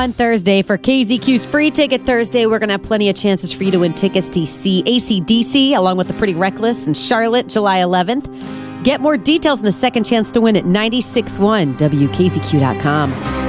on Thursday for KZQ's Free Ticket Thursday. We're going to have plenty of chances for you to win tickets to see AC/DC along with the Pretty Reckless in Charlotte, July 11th. Get more details and a second chance to win at 96.1WKZQ.com.